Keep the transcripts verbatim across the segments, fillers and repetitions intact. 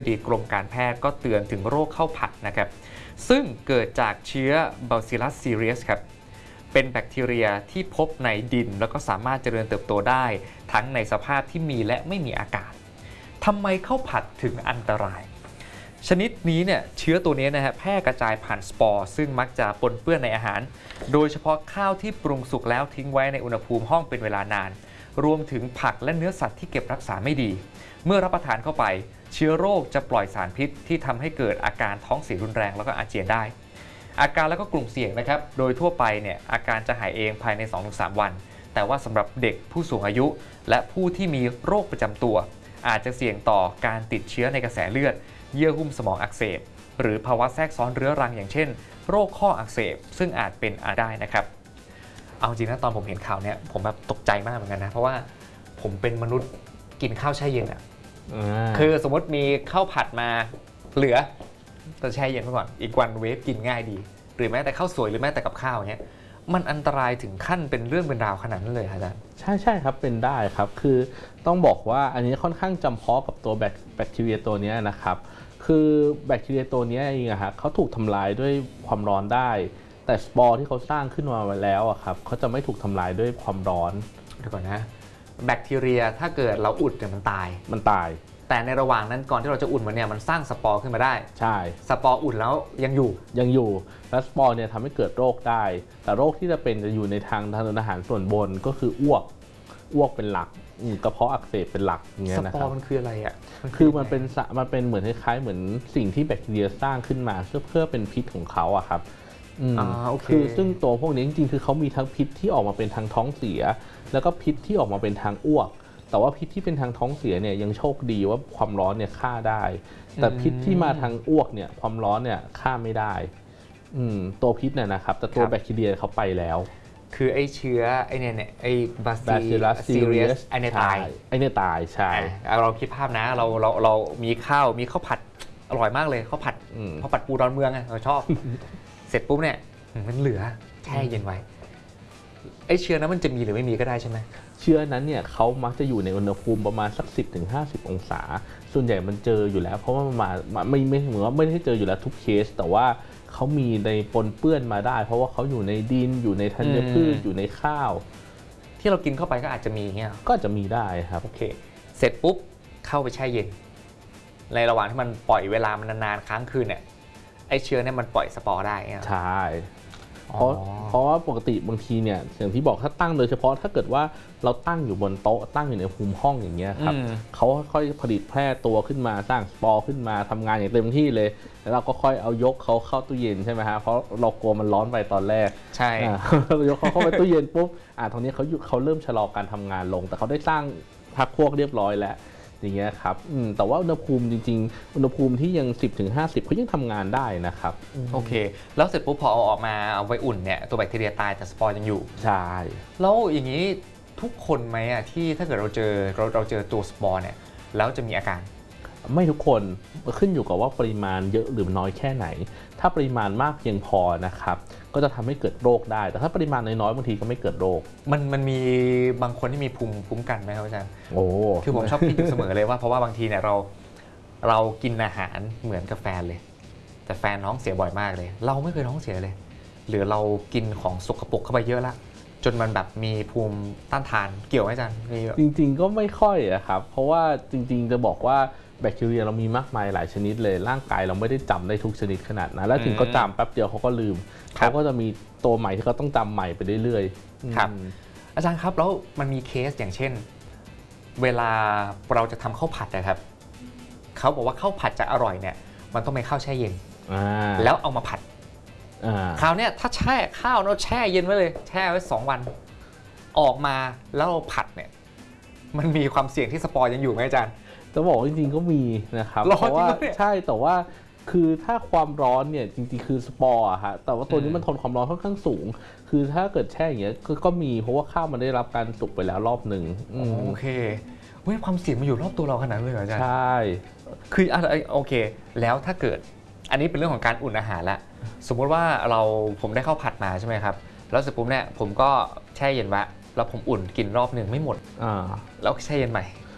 ดีกรมการแพทย์ก็เตือนถึงโรคข้าวผัดนะครับซึ่งเกิดจากเชื้อ Bacillus cereus ครับเป็นแบคทีเรียที่พบในดินแล้วก็สามารถเจริญเติบโตได้ทั้งในสภาพที่มีและไม่มีอากาศทำไมข้าวผัดถึงอันตรายชนิดนี้เนี่ยเชื้อตัวนี้นะฮะแพร่กระจายผ่านสปอร์ซึ่งมักจะปนเปื้อนในอาหารโดยเฉพาะข้าวที่ปรุงสุกแล้วทิ้งไว้ในอุณหภูมิห้องเป็นเวลานานรวมถึงผักและเนื้อสัตว์ที่เก็บรักษาไม่ดีเมื่อรับประทานเข้าไปเชื้อโรคจะปล่อยสารพิษที่ทำให้เกิดอาการท้องเสียรุนแรงแล้วก็อาเจียนได้อาการแล้วก็กลุ่มเสี่ยงนะครับโดยทั่วไปเนี่ยอาการจะหายเองภายใน สองถึงสาม วันแต่ว่าสำหรับเด็กผู้สูงอายุและผู้ที่มีโรคประจำตัวอาจจะเสี่ยงต่อการติดเชื้อในกระแสเลือดเยื่อหุ้มสมองอักเสบหรือภาวะแทรกซ้อนเรื้อรังอย่างเช่นโรคข้ออักเสบซึ่งอาจเป็นอาได้นะครับเอาจริงนะตอนผมเห็นข่าวเนี่ยผมแบบตกใจมากเหมือนกันนะเพราะว่าผมเป็นมนุษย์กินข้าวแช่เย็นอ่ะคือสมมติมีข้าวผัดมาเหลือจะแช่เย็นไว้ก่อนอีกวันเวฟกินง่ายดีหรือแม้แต่ข้าวสวยหรือแม้แต่กับข้าวเนี้ยมันอันตรายถึงขั้นเป็นเรื่องเป็นราวขนาดนั้นเลยอาจารย์ใช่ใช่ครับเป็นได้ครับคือต้องบอกว่าอันนี้ค่อนข้างจำเพาะกับตัวแบคทีเรียตัวนี้นะครับคือแบคทีเรียตัวนี้เองอะฮะเขาถูกทำลายด้วยความร้อนได้แต่สปอร์ที่เขาสร้างขึ้นมาไว้แล้วอะครับเขาจะไม่ถูกทำลายด้วยความร้อนเดี๋ยวก่อนนะแบคทีเรียถ้าเกิดเราอุ่นเนี่ยมันตายมันตายแต่ในระหว่างนั้นก่อนที่เราจะอุ่นมันเนี่ยมันสร้างสปอร์ขึ้นมาได้ใช่สปอร์อุ่นแล้วยังอยู่ยังอยู่และสปอร์เนี่ยทำให้เกิดโรคได้แต่โรคที่จะเป็นจะอยู่ในทางทางเดินอาหารส่วนบนก็คืออ้วกอ้วกเป็นหลักกระเพาะอักเสบเป็นหลักอย่างเงี้ยนะครับสปอร์มันคืออะไรอ่ะคือมันเป็นมันเป็นเหมือนคล้ายๆเหมือนสิ่งที่แบคทีเรียสร้างขึ้นมาเพื่อเพื่อเป็นพิษของเขาอะครับอ่าโอเคคือซึ่งตัวพวกนี้จริงๆคือเขามีทั้งพิษที่ออกมาเป็นทางท้องเสียแล้วก็พิษที่ออกมาเป็นทางอ้วกแต่ว่าพิษที่เป็นทางท้องเสียเนี่ยยังโชคดีว่าความร้อนเนี่ยฆ่าได้แต่พิษที่มาทางอ้วกเนี่ยความร้อนเนี่ยฆ่าไม่ได้อืมตัวพิษเนี่ยนะครับแต่ตัวแบคทีเรียเขาไปแล้วคือไอเชื้อไอเนี่ยไอบาซิลัสซีเรียสไอเนี่ยตายไอเนี่ยตายใช่เราคิดภาพนะเราเราเรามีข้าวมีข้าวผัดอร่อยมากเลยข้าวผัดข้าวผัดปูดอนเมืองไงเราชอบเสร็จปุ๊บเนี่ยมันเหลือแช่เย็นไว้ไอเชื้อนั้นมันจะมีหรือไม่มีก็ได้ใช่ไหมเชื้อนั้นเนี่ยเขามักจะอยู่ในอุณหภูมิประมาณสัก สิบถึงห้าสิบ องศาส่วนใหญ่มันเจออยู่แล้วเพราะว่ามันมาไม่ไม่เหมือนว่าไม่ได้เจออยู่แล้วทุกเคสแต่ว่าเขามีในปนเปื้อนมาได้เพราะว่าเขาอยู่ในดินอยู่ในธัญพืชอยู่ในข้าวที่เรากินเข้าไปก็อาจจะมีเงี้ยก็จะมีได้ครับโอเคเสร็จปุ๊บเข้าไปแช่เย็นในระหว่างที่มันปล่อยเวลามันนานๆค้างคืนเนี่ยไอเชื้อเนี่ยมันปล่อยสปอร์ได้ใช่เพราะเพราะว่าปกติบางทีเนี่ยอย่างที่บอกถ้าตั้งโดยเฉพาะถ้าเกิดว่าเราตั้งอยู่บนโต๊ะตั้งอยู่ในภูมิห้องอย่างเงี้ยครับเขาค่อยผลิตแพร่ตัวขึ้นมาสร้างสปอร์ขึ้นมาทำงานอย่างเต็มที่เลยแล้วเราก็ค่อยเอายกเขาเข้าตู้เย็นใช่ไหมฮะเพราะเรากลัวมันร้อนไปตอนแรกใช่เรายกเขาเข้าไปตู้เย็นปุ๊บอ่าตรงนี้เขาเขาเริ่มชะลอการทำงานลงแต่เขาได้สร้างพักพวกเรียบร้อยแล้วอย่างเงี้ยครับแต่ว่าอุณหภูมิจริงๆอุณหภูมิที่ยัง สิบถึงห้าสิบ เขายังทำงานได้นะครับโอเคแล้วเสร็จปุ๊บพอเอาออกมาเอาไว้อุ่นเนี่ยตัวแบคทีเรียตายแต่สปอร์ยังอยู่ใช่แล้วอย่างนี้ทุกคนไหมอ่ะที่ถ้าเกิดเราเจอเราเราเจอตัวสปอร์เนี่ยแล้วจะมีอาการไม่ทุกคนขึ้นอยู่กับว่าปริมาณเยอะหรือน้อยแค่ไหนถ้าปริมาณมากเพียงพอนะครับก็จะทำให้เกิดโรคได้แต่ถ้าปริมาณน้อยๆบางทีก็ไม่เกิดโรคมันมันมีบางคนที่มีภูมิคุ้มกันไหมครับอาจารย์โอ้คือผมชอบคิดอยู่เสมอเลยว่าเพราะว่าบางทีเนี่ยเราเรากินอาหารเหมือนกับแฟนเลยแต่แฟนท้องเสียบ่อยมากเลยเราไม่เคยท้องเสียเลยหรือเรากินของสกปรกเข้าไปเยอะละจนมันแบบมีภูมิต้านทานเกี่ยวไหมอาจารย์จริงๆก็ไม่ค่อยอะครับเพราะว่าจริงๆจะบอกว่าแบคทีเรียเรามีมากมายหลายชนิดเลยร่างกายเราไม่ได้จำได้ทุกชนิดขนาดนั้นแล้วถึงเขาจำแป๊บเดียวเขาก็ลืมเขาก็จะมีตัวใหม่ที่เขาต้องจำใหม่ไปเรื่อยๆครับอาจารย์ครับแล้วมันมีเคสอย่างเช่นเวลาเราจะทำข้าวผัดนะครับเขาบอกว่าข้าวผัดจะอร่อยเนี่ยมันต้องเป็นข้าวแช่เย็นแล้วเอามาผัดคราวนี้ถ้าแช่ข้าวเราแช่เย็นไว้เลยแช่ไว้สองวันออกมาแล้วเราผัดเนี่ยมันมีความเสี่ยงที่สปอร์ยังอยู่ไหมอาจารย์จะบอกจริงๆก็มีนะครับเพราะว่าใช่แต่ว่าคือถ้าความร้อนเนี่ยจริงๆคือสปอร์อะฮะแต่ว่าตัวนี้มันทนความร้อนค่อนข้างสูงคือถ้าเกิดแช่อย่างเงี้ยก็มีเพราะว่าข้าวมันได้รับการสุกไปแล้วรอบหนึ่งโอเคเว้ยความเสี่ยงมันอยู่รอบตัวเราขนาดนั้นเลยเหรออาจารย์ใช่คืออะไรโอเคแล้วถ้าเกิดอันนี้เป็นเรื่องของการอุ่นอาหารละสมมติว่าเราผมได้ข้าวผัดมาใช่ไหมครับแล้วเสร็จปุ๊บเนี่ยผมก็แช่เย็นไว้แล้วผมอุ่นกินรอบหนึ่งไม่หมดแล้วแช่เย็นใหม่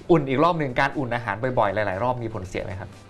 อุ่นอีกรอบหนึ่งการอุ่นอาหารบ่อยๆหลายๆรอบมีผลเสียไหมครับ